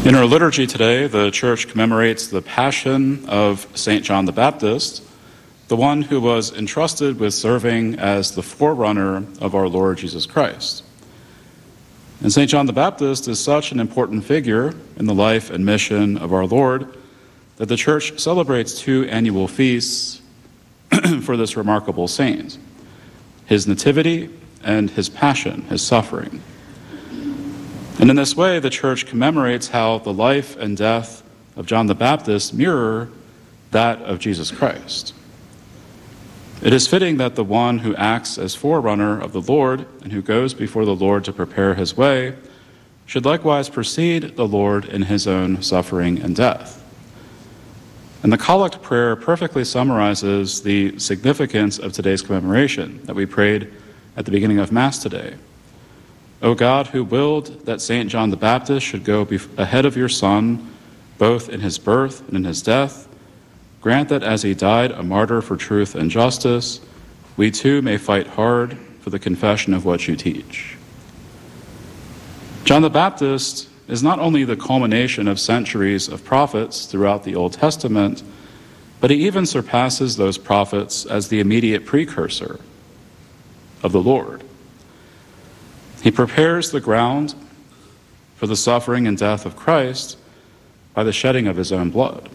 In our liturgy today, the Church commemorates the Passion of St. John the Baptist, the one who was entrusted with serving as the forerunner of our Lord Jesus Christ. And St. John the Baptist is such an important figure in the life and mission of our Lord that the Church celebrates 2 annual feasts for this remarkable saint: his nativity and his passion, his suffering. And in this way, the Church commemorates how the life and death of John the Baptist mirror that of Jesus Christ. It is fitting that the one who acts as forerunner of the Lord and who goes before the Lord to prepare his way should likewise precede the Lord in his own suffering and death. And the Collect prayer perfectly summarizes the significance of today's commemoration that we prayed at the beginning of Mass today. O God, who willed that St. John the Baptist should go ahead of your Son, both in his birth and in his death, grant that as he died a martyr for truth and justice, we too may fight hard for the confession of what you teach. John the Baptist is not only the culmination of centuries of prophets throughout the Old Testament, but he even surpasses those prophets as the immediate precursor of the Lord. He prepares the ground for the suffering and death of Christ by the shedding of his own blood.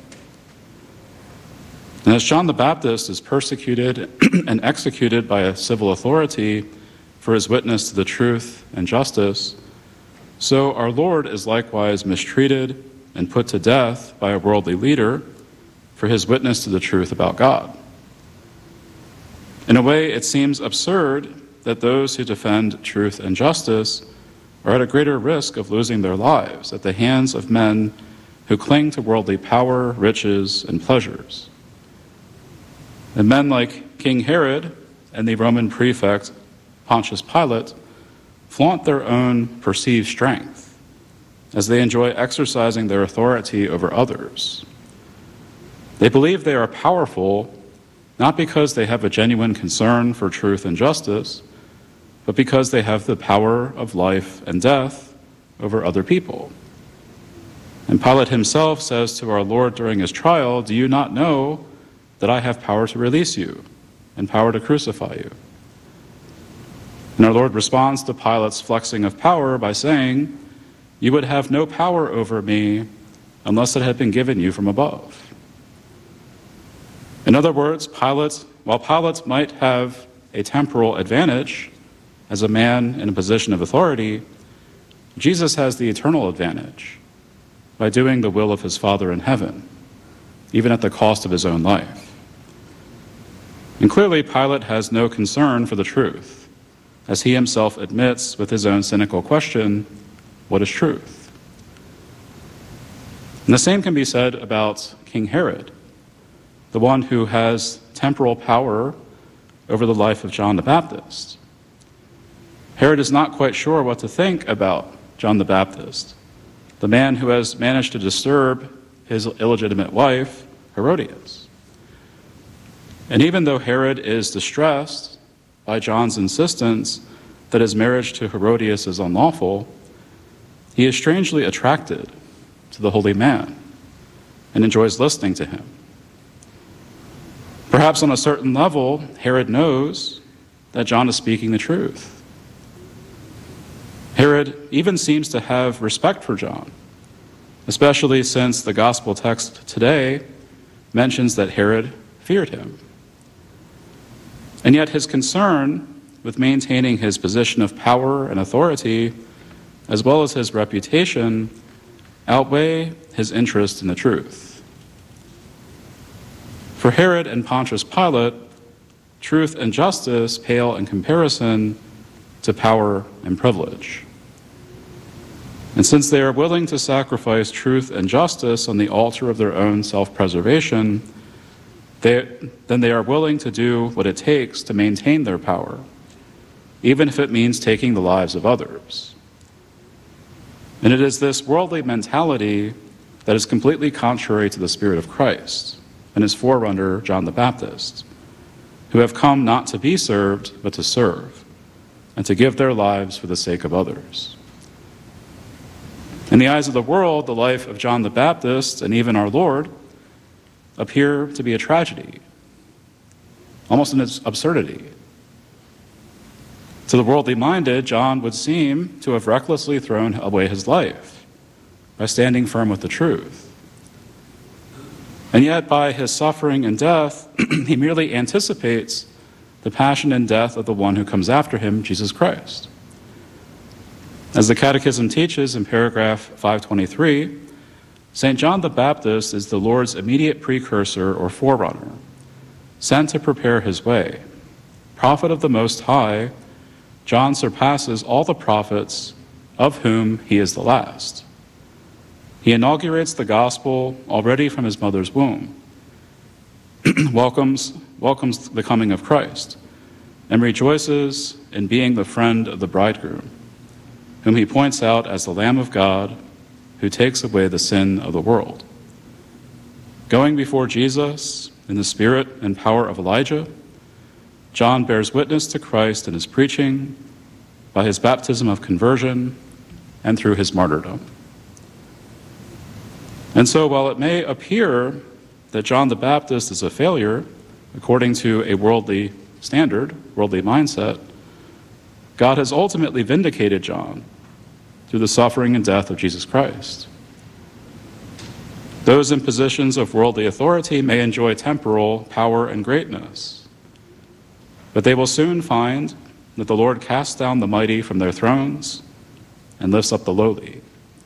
And as John the Baptist is persecuted and executed by a civil authority for his witness to the truth and justice, so our Lord is likewise mistreated and put to death by a worldly leader for his witness to the truth about God. In a way, it seems absurd that those who defend truth and justice are at a greater risk of losing their lives at the hands of men who cling to worldly power, riches, and pleasures. And men like King Herod and the Roman prefect Pontius Pilate flaunt their own perceived strength as they enjoy exercising their authority over others. They believe they are powerful not because they have a genuine concern for truth and justice, but because they have the power of life and death over other people. And Pilate himself says to our Lord during his trial, "Do you not know that I have power to release you and power to crucify you?" And our Lord responds to Pilate's flexing of power by saying, "You would have no power over me unless it had been given you from above." In other words, while Pilate might have a temporal advantage as a man in a position of authority, Jesus has the eternal advantage by doing the will of his Father in heaven, even at the cost of his own life. And clearly, Pilate has no concern for the truth, as he himself admits with his own cynical question, what is truth? And the same can be said about King Herod, the one who has temporal power over the life of John the Baptist. Herod is not quite sure what to think about John the Baptist, the man who has managed to disturb his illegitimate wife, Herodias. And even though Herod is distressed by John's insistence that his marriage to Herodias is unlawful, he is strangely attracted to the holy man and enjoys listening to him. Perhaps on a certain level, Herod knows that John is speaking the truth. Herod even seems to have respect for John, especially since the gospel text today mentions that Herod feared him. And yet his concern with maintaining his position of power and authority, as well as his reputation, outweigh his interest in the truth. For Herod and Pontius Pilate, truth and justice pale in comparison to power and privilege. And since they are willing to sacrifice truth and justice on the altar of their own self-preservation, then they are willing to do what it takes to maintain their power, even if it means taking the lives of others. And it is this worldly mentality that is completely contrary to the Spirit of Christ and his forerunner, John the Baptist, who have come not to be served, but to serve, and to give their lives for the sake of others. In the eyes of the world, the life of John the Baptist and even our Lord appear to be a tragedy, almost an absurdity. To the worldly minded, John would seem to have recklessly thrown away his life by standing firm with the truth. And yet, by his suffering and death, he merely anticipates the passion and death of the one who comes after him, Jesus Christ. As the Catechism teaches in paragraph 523, St. John the Baptist is the Lord's immediate precursor or forerunner, sent to prepare his way. Prophet of the Most High, John surpasses all the prophets, of whom he is the last. He inaugurates the gospel already from his mother's womb, welcomes the coming of Christ, and rejoices in being the friend of the bridegroom, whom he points out as the Lamb of God who takes away the sin of the world. Going before Jesus in the spirit and power of Elijah, John bears witness to Christ in his preaching, by his baptism of conversion, and through his martyrdom. And so while it may appear that John the Baptist is a failure, according to a worldly standard, worldly mindset, God has ultimately vindicated John through the suffering and death of Jesus Christ. Those in positions of worldly authority may enjoy temporal power and greatness, but they will soon find that the Lord casts down the mighty from their thrones and lifts up the lowly.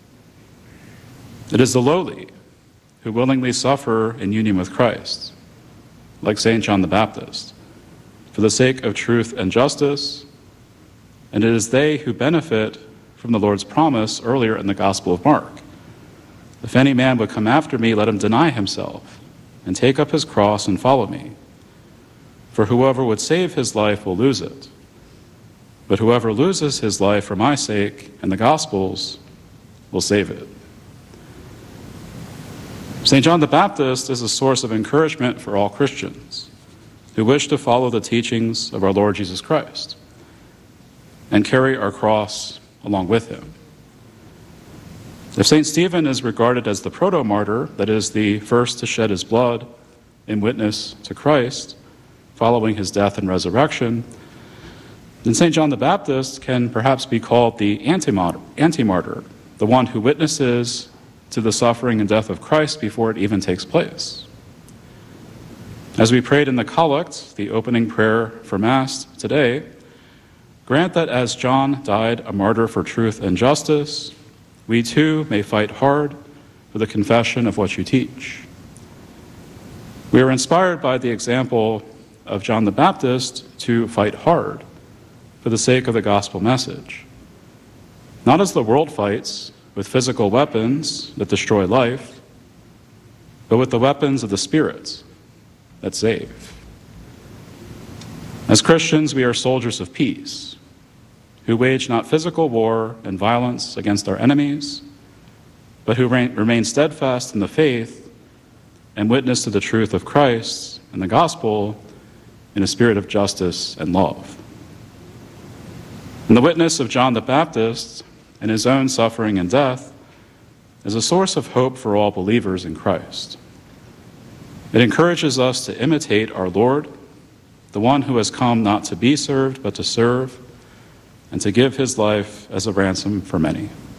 It is the lowly who willingly suffer in union with Christ, like St. John the Baptist, for the sake of truth and justice, and it is they who benefit from the Lord's promise earlier in the Gospel of Mark. If any man would come after me, let him deny himself and take up his cross and follow me. For whoever would save his life will lose it, but whoever loses his life for my sake and the Gospel's will save it. St. John the Baptist is a source of encouragement for all Christians who wish to follow the teachings of our Lord Jesus Christ and carry our cross along with him. If St. Stephen is regarded as the proto-martyr, that is, the first to shed his blood in witness to Christ following his death and resurrection, then St. John the Baptist can perhaps be called the anti-martyr, the one who witnesses to the suffering and death of Christ before it even takes place. As we prayed in the Collect, the opening prayer for Mass today, grant that as John died a martyr for truth and justice, we too may fight hard for the confession of what you teach. We are inspired by the example of John the Baptist to fight hard for the sake of the gospel message, not as the world fights with physical weapons that destroy life, but with the weapons of the Spirit that save. As Christians, we are soldiers of peace, who wage not physical war and violence against our enemies, but who remain steadfast in the faith and witness to the truth of Christ and the gospel in a spirit of justice and love. And the witness of John the Baptist and his own suffering and death is a source of hope for all believers in Christ. It encourages us to imitate our Lord, the one who has come not to be served, but to serve, and to give his life as a ransom for many.